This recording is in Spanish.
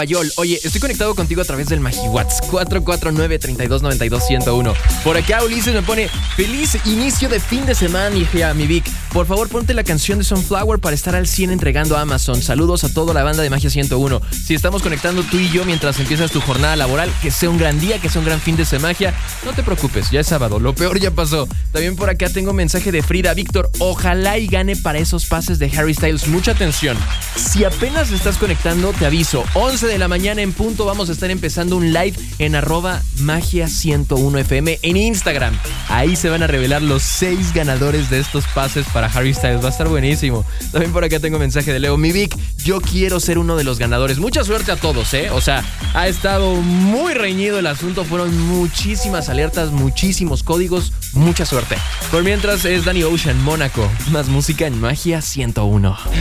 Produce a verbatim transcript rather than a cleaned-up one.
Ayol, oye, estoy conectado contigo a través del MagiWats cuatro cuatro nueve, tres dos nueve dos, uno cero uno. Por acá Ulises me pone: feliz inicio de fin de semana, hija, mi Vic. Por favor, ponte la canción de Sunflower para estar al cien entregando a Amazon. Saludos a toda la banda de Magia ciento uno. Si estamos conectando tú y yo mientras empiezas tu jornada laboral, que sea un gran día, que sea un gran fin de semana. No te preocupes, ya es sábado, lo peor ya pasó. También por acá tengo un mensaje de Frida: Víctor, ojalá y gane para esos pases de Harry Styles. Mucha atención. Si apenas estás conectando, te aviso, once de la mañana en punto vamos a estar empezando un live en arroba magia ciento uno F M en Instagram. Ahí se van a revelar los seis ganadores de estos pases para Harry Styles. Va a estar buenísimo. También por acá tengo un mensaje de Leo: mi Vic, yo quiero ser uno de los ganadores. Mucha suerte a todos, ¿eh? O sea, ha estado muy reñido el asunto. Fueron muchísimas alertas, muchísimos códigos. Mucha suerte. Por mientras es Danny Ocean, Mónaco. Más música en Magia ciento uno.